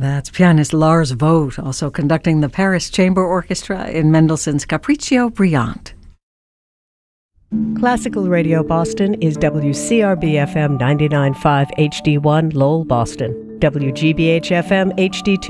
That's pianist Lars Vogt, also conducting the Paris Chamber Orchestra in Mendelssohn's Capriccio Brillante. Classical Radio Boston is WCRB-FM 99.5 HD1 Lowell, Boston, WGBH-FM HD2